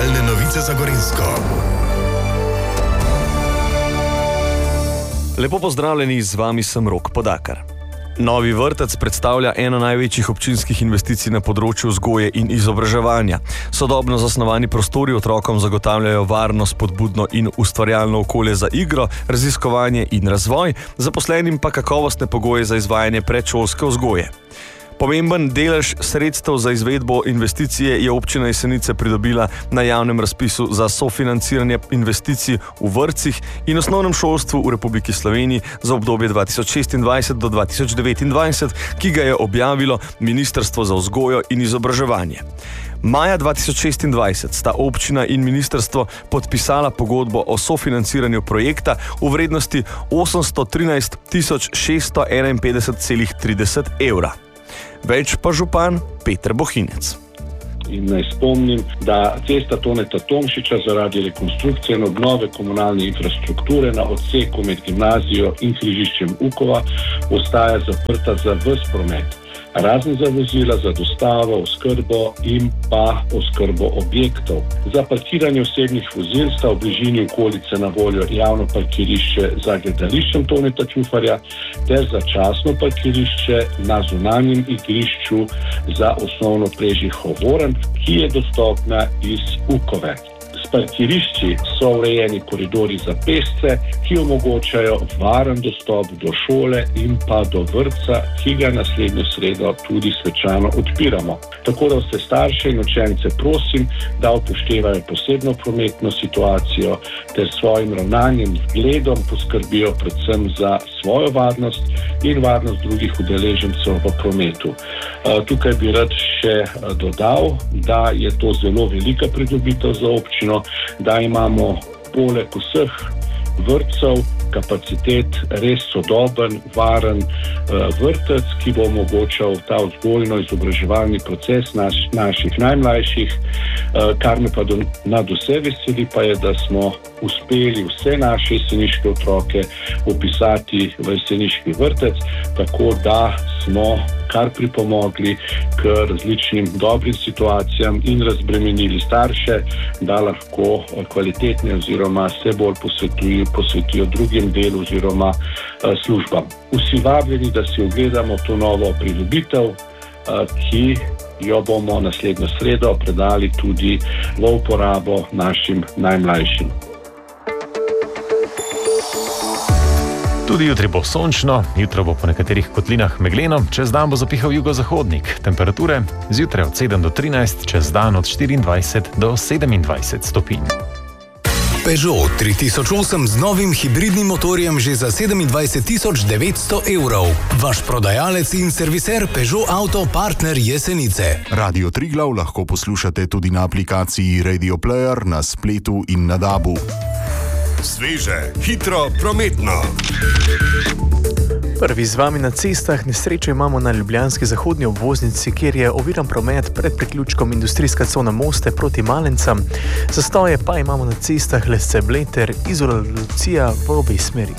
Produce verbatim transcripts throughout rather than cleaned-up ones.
Aktualne novice za Gorenjsko. Lepo pozdravljeni, z vami sem Rok Podakar. Novi vrtec predstavlja eno največjih občinskih investicij na področju vzgoje in izobraževanja. Sodobno zasnovani prostori otrokom zagotavljajo varno, spodbudno in ustvarjalno okolje za igro, raziskovanje in razvoj, zaposlenim pa kakovostne pogoje za izvajanje predšolske vzgoje. Pomemben delež sredstev za izvedbo investicije je občina Jesenice pridobila na javnem razpisu za sofinanciranje investicij v vrtcih in osnovnem šolstvu v Republiki Sloveniji za obdobje dva tisoč šestindvajset do dva tisoč devetindvajset, ki ga je objavilo Ministrstvo za vzgojo in izobraževanje. Maja dva tisoč šestindvajset sta občina in ministrstvo podpisala pogodbo o sofinanciranju projekta v vrednosti osemsto trinajst tisoč šeststo enainpetdeset celih trideset evra. Več pa župan Peter Bohinec. In naj spomnim, da cesta Toneta Tomšiča zaradi rekonstrukcije in obnove komunalne infrastrukture na odseku med gimnazijo in križiščem Ukova ostaja zaprta za ves promet, razen za vozila za dostavo, oskrbo in pa oskrbo objektov. Za parkiranje osebnih vozil sta v bližini okolice na voljo javno parkirišče za gledališčem Toneta Čufarja ter začasno parkirišče na zunanjem igrišču za osnovno Prežih Hovoren, ki je dostopna iz Ukove. S parkirišči so urejeni koridori za pešce, ki omogočajo varen dostop do šole in pa do vrtca, ki ga naslednjo sredo tudi svečano odpiramo. Tako da vse starše in učence prosim, da upoštevajo posebno prometno situacijo ter svojim ravnanjem z gledom poskrbijo predvsem za svojo varnost in varnost drugih udeležencev v prometu. Tukaj bi rad še dodal, da je to zelo velika pridobitev za občino, da imamo poleg vseh vrtcev kapacitet res sodoben, varen uh, vrtec, ki bo omogočal ta vzgojno-izobraževalni proces naš, naših najmlajših. Uh, kar me pa do, nad vse veseli, pa je, da smo uspeli vse naše jeseniške otroke upisati v jeseniški vrtec, tako da smo kar pripomogli k različnim dobrim situacijam in razbremenili starše, da lahko kvalitetne oziroma se bolj posvetujo, posvetijo drugim delu oziroma uh, službam. Vsi vabljeni, da si ogledamo to novo pridobitev, uh, ki jo bomo naslednjo sredo predali tudi v uporabo našim najmlajšim. Tudi jutri bo sončno, jutro bo po nekaterih kotlinah megleno, čez dan bo zapihal jugozahodnik. Temperature zjutraj od sedem do trinajst, čez dan od štiriindvajset do sedemindvajset stopinj. Peugeot tri tisoč osem z novim hibridnim motorjem že za sedemindvajset tisoč devetsto evrov. Vaš prodajalec in serviser Peugeot Auto Partner Jesenice. Radio Triglav lahko poslušate tudi na aplikaciji Radio Player, na spletu in na dabu. Sveže, hitro, prometno. Prvi z vami na cestah. Nesrečo imamo na ljubljanski zahodni obvoznici, kjer je oviran promet pred priključkom industrijska cona Moste proti Malencam. Zastoje pa imamo na cestah Lesce-Bled ter Izola Lucija v obe smeri.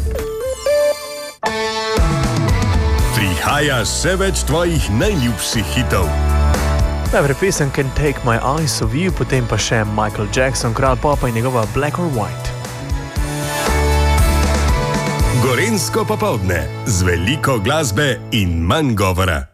Prihaja še več tvojih najljubših hitov. Najprej pesem Can't Take My Eyes Off You, potem pa še Michael Jackson, kralj popa in njegova Black or White. Gorenjsko popoldne z veliko glasbe in manj govora.